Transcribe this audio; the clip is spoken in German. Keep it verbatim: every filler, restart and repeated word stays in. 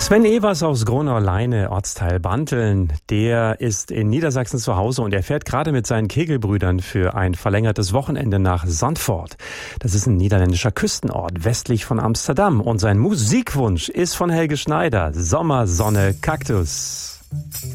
Sven Evers aus Gronau-Leine, Ortsteil Banteln, der ist in Niedersachsen zu Hause und er fährt gerade mit seinen Kegelbrüdern für ein verlängertes Wochenende nach Zandvoort. Das ist ein niederländischer Küstenort westlich von Amsterdam und sein Musikwunsch ist von Helge Schneider, Sommer, Sonne, Kaktus.